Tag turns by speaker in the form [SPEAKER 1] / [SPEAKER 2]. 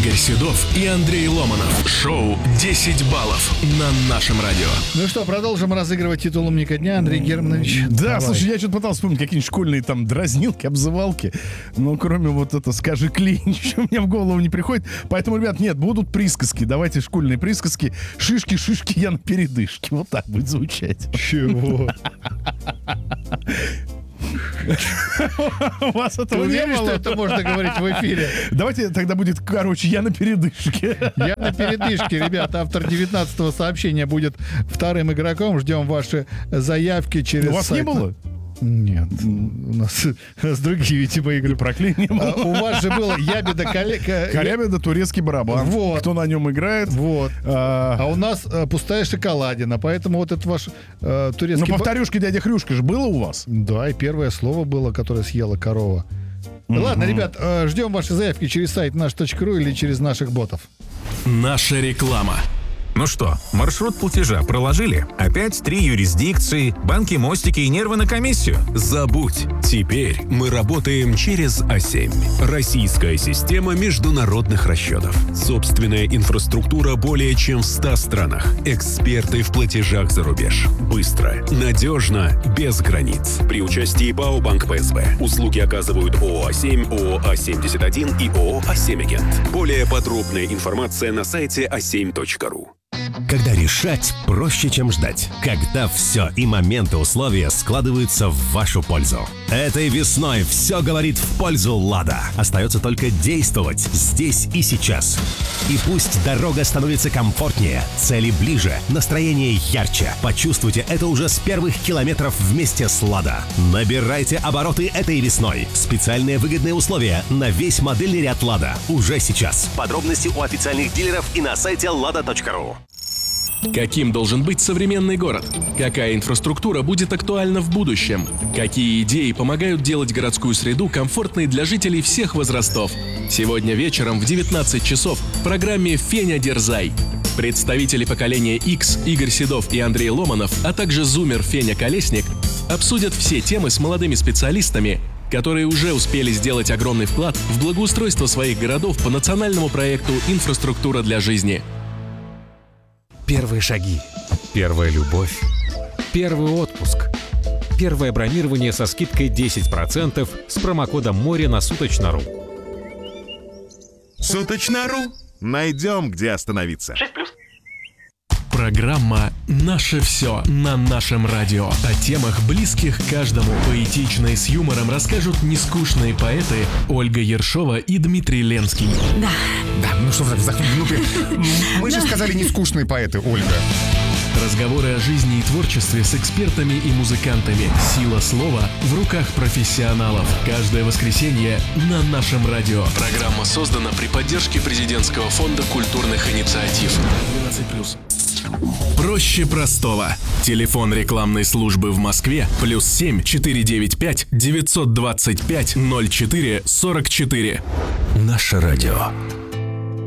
[SPEAKER 1] Игорь Седов и Андрей Ломанов. Шоу «10 баллов» на нашем радио.
[SPEAKER 2] Ну что, продолжим разыгрывать титул умника дня. Андрей Германович.
[SPEAKER 3] Да,
[SPEAKER 2] давай.
[SPEAKER 3] слушай, я что-то пытался вспомнить какие-нибудь школьные там дразнилки, обзывалки. Но кроме вот это «скажи клей», ничего мне в голову не приходит. Поэтому, ребят, нет, будут присказки. Давайте школьные присказки. Шишки, шишки, я на передышке. Вот так будет звучать.
[SPEAKER 2] Чего?
[SPEAKER 3] У вас этого
[SPEAKER 2] Ты
[SPEAKER 3] не
[SPEAKER 2] уверен,
[SPEAKER 3] было?
[SPEAKER 2] что это можно говорить в эфире?
[SPEAKER 3] Давайте тогда будет, короче, я на передышке.
[SPEAKER 2] Я на передышке, ребят. Автор 19-го сообщения будет вторым игроком. Ждем ваши заявки через
[SPEAKER 3] У вас
[SPEAKER 2] сайт.
[SPEAKER 3] не было?
[SPEAKER 2] Нет. У нас другие видимо игры.
[SPEAKER 3] Проклей не было.
[SPEAKER 2] У вас же было Ябеда коллега.
[SPEAKER 3] Корябеда, турецкий барабан.
[SPEAKER 2] Вот.
[SPEAKER 3] Кто на нем играет?
[SPEAKER 2] Вот. А у нас пустая шоколадина. Поэтому вот это ваш турецкий...
[SPEAKER 3] Ну, повторюшка дядя Хрюшка же было у вас?
[SPEAKER 2] Да, и первое слово было, которое съела корова. Ладно, ребят, ждем ваши заявки через сайт наш.ру или через наших ботов.
[SPEAKER 1] Наша реклама.
[SPEAKER 4] Ну что, маршрут платежа проложили? Опять 3 юрисдикции, банки, мостики и нервы на комиссию?
[SPEAKER 5] Забудь. Теперь мы работаем через А7. Российская система международных расчетов. Собственная инфраструктура более чем в 100 странах. Эксперты в платежах за рубеж. Быстро, надежно, без границ. При участии ПАО «Банк ПСБ». Услуги оказывают ООО А7, ООО А71 и ООО А7 Агент. Более подробная информация на сайте a7.ru.
[SPEAKER 6] Когда решать проще, чем ждать. Когда все и моменты условия складываются в вашу пользу. Этой весной все говорит в пользу «Лада». Остается только действовать здесь и сейчас. И пусть дорога становится комфортнее, цели ближе, настроение ярче. Почувствуйте это уже с первых километров вместе с «Лада». Набирайте обороты этой весной. Специальные выгодные условия на весь модельный ряд «Лада». Уже сейчас. Подробности у официальных дилеров и на сайте lada.ru.
[SPEAKER 1] Каким должен быть современный город? Какая инфраструктура будет актуальна в будущем? Какие идеи помогают делать городскую среду комфортной для жителей всех возрастов? Сегодня вечером в 19 часов в программе «Феня Дерзай». Представители поколения X Игорь Седов и Андрей Ломанов, а также зумер Феня Колесник обсудят все темы с молодыми специалистами, которые уже успели сделать огромный вклад в благоустройство своих городов по национальному проекту «Инфраструктура для жизни».
[SPEAKER 7] Первые шаги, первая любовь, первый отпуск, первое бронирование со скидкой 10% с промокодом «Море» на Суточно.ру.
[SPEAKER 8] Суточно.ру. Найдем, где остановиться.
[SPEAKER 1] Программа «Наше все» на нашем радио. О темах, близких каждому. Поэтично и с юмором расскажут нескучные поэты Ольга Ершова и Дмитрий Ленский.
[SPEAKER 9] Да, ну что за глупые. Мы же сказали не скучные поэты, Ольга.
[SPEAKER 1] Разговоры о жизни и творчестве с экспертами и музыкантами. Сила слова в руках профессионалов. Каждое воскресенье на нашем радио. Программа создана при поддержке Президентского фонда культурных инициатив. 12+. Проще простого. Телефон рекламной службы в Москве +7 495 925 04 44.
[SPEAKER 5] Наше радио.